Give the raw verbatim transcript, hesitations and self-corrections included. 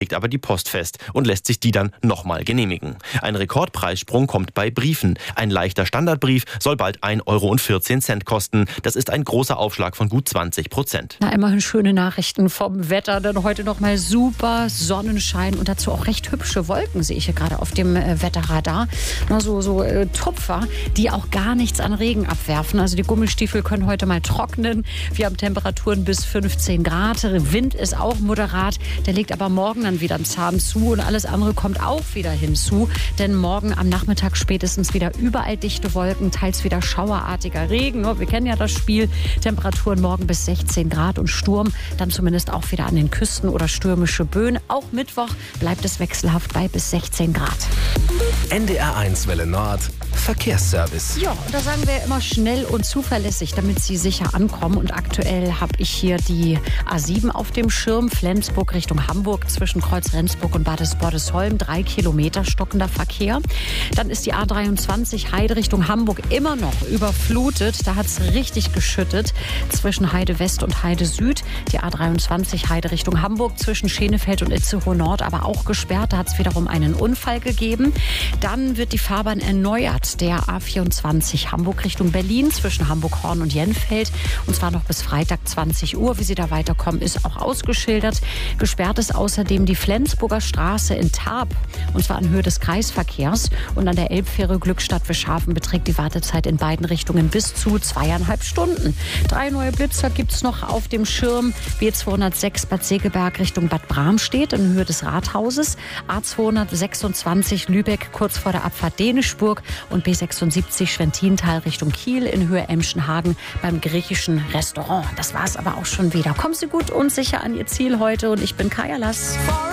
legt aber die Post fest und lässt sich die dann nochmal genehmigen. Ein Rekordpreissprung kommt bei Briefen. Ein leichter Standardbrief soll bald ein Euro vierzehn kosten. Das ist ein großer Aufschlag von gut zwanzig Prozent. Na, immerhin schöne Nachrichten vom Wetter, denn heute noch mal super Sonnenschein und dazu auch recht hübsche Wolken sehe ich hier gerade auf dem äh, Wetterradar. Na, so so äh, Tupfer, die auch gar nichts an Regen abwerfen. Also die Gummistiefel können heute mal trocknen. Wir haben Temperaturen bis fünfzehn Grad. Wind ist auch moderat. Der legt aber morgen dann wieder einen Zahn zu und alles andere kommt auch wieder hinzu. Denn morgen am Nachmittag spätestens wieder überall dichte Wolken, teils wieder schauerartiger Regen. Wir kennen ja das Spiel. Temperaturen morgen bis sechzehn Grad und Sturm. Dann zumindest auch wieder an den Küsten oder stürmische Böen. Auch Mittwoch bleibt es wechselhaft bei bis sechzehn Grad. N D R eins Welle Nord Verkehrsservice. Ja, und da sagen wir immer schnell und zuverlässig, damit Sie sicher ankommen. Und aktuell habe ich hier die A sieben auf dem Schirm. Flensburg Richtung Hamburg zwischen Kreuz Rendsburg und Bad Bordesholm. Drei Kilometer stockender Verkehr. Dann ist die A dreiundzwanzig Heide Richtung Hamburg immer noch überflutet. Da hat es richtig geschüttet zwischen Heide West und Heide Süd. Die A dreiundzwanzig Heide Richtung Hamburg zwischen Schenefeld und Itzehoe Nord aber auch gesperrt. Da hat es wiederum einen Unfall gegeben. Dann wird die Fahrbahn erneuert. Der A vierundzwanzig Hamburg Richtung Berlin zwischen Hamburg-Horn und Jenfeld. Und zwar noch bis Freitag zwanzig Uhr. Wie Sie da weiterkommen, ist auch ausgeschildert. Gesperrt ist außerdem die Flensburger Straße in Tarp. Und zwar an Höhe des Kreisverkehrs. Und an der Elbfähre Glückstadt-Wischhafen beträgt die Wartezeit in beiden Richtungen bis zu zweieinhalb Stunden. Drei neue Blitzer gibt es noch auf dem Schirm. B zweihundertsechs Bad Segeberg Richtung Bad Bramstedt in Höhe des Rathauses. A zweihundertsechsundzwanzig Lübeck kurz vor der Abfahrt Dänischburg. Und B sechsundsiebzig Schwentintal Richtung Kiel in Höhe Emschenhagen beim griechischen Restaurant. Das war's aber auch schon wieder. Kommen Sie gut und sicher an Ihr Ziel heute und ich bin Kaya Lass.